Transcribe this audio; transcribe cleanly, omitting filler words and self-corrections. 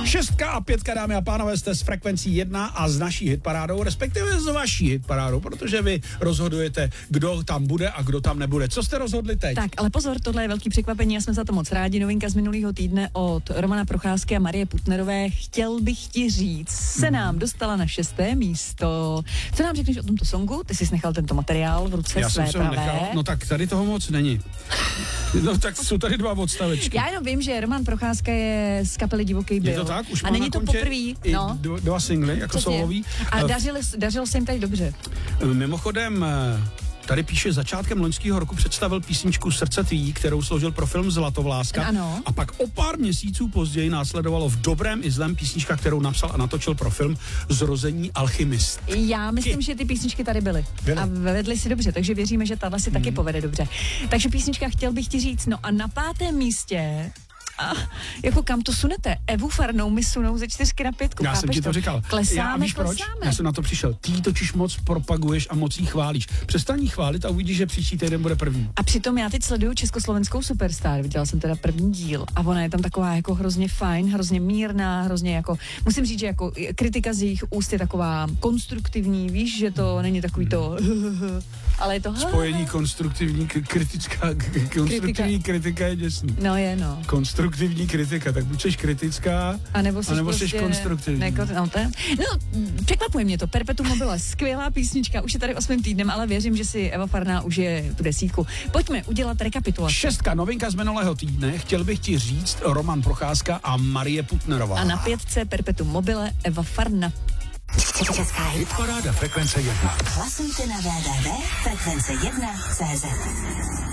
6 a 5, dámy a pánové, jste s frekvencí 1 a s naší hitparádou, respektive s vaší hitparádou, protože vy rozhodujete, kdo tam bude a kdo tam nebude. Co jste rozhodli teď? Tak, ale pozor, tohle je velký překvapení, já jsme za to moc rádi. Novinka z minulého týdne od Romana Procházky a Marie Putnerové. Chtěl bych ti říct, se nám dostala na 6. místo. Co nám řekneš o tomto songu? Ty jsi nechal tento materiál v ruce Já své jsem se ho pravé. nechal, no tak tady toho moc není. No tak jsou tady 2 odstavečky. Já jenom vím, že Roman Procházka je z kapely Divoký Bill. Je to tak? Už a má není na to kontě poprvé. i No. 2 singly, jako Přesně. solový. A dařilo se jim tady dobře. Mimochodem, tady píše, začátkem loňského roku představil písničku Srdce tvý, kterou složil pro film Zlatovláska. Ano. A pak o pár měsíců později následovalo v dobrém i zlém písnička, kterou napsal a natočil pro film Zrození alchymist. Já myslím, že ty písničky tady byly. A vedly si dobře, takže věříme, že tahle si taky povede dobře. Takže písnička Chtěl bych ti říct, no a na 5. místě, jako kam to sunete? Evu Farnou mi sunou ze 4 na 5. Já jsem ti to říkal. Klesáme. Já jsem na to přišel. Ty totiž moc propaguješ a moc jí chválíš. Přestaň jí chválit a uvidíš, že příští týden bude první. A přitom já teď sleduju Československou Superstar, viděla jsem teda první díl a ona je tam taková jako hrozně fajn, hrozně mírná, hrozně jako, musím říct, že jako kritika z jejich úst je taková konstruktivní, víš, že to není takový to ale je to spojení konstruktivní kritika je děsný. No je, no. Konstruktivní kritika, tak buď jsi kritická, anebo jsi prostě konstruktivní. Překvapuje mě to. Perpetuum mobile, skvělá písnička, už je tady 8. týdnem, ale věřím, že si Eva Farná užije tu 10. Pojďme udělat rekapitulaci. 6, novinka z minulého týdne, chtěl bych ti říct, Roman Procházka a Marie Putnerová. A na 5. Perpetuum mobile, Eva Farna. Česká hitparáda Frekvence 1. Hlasujte na www.frekvence1.cz.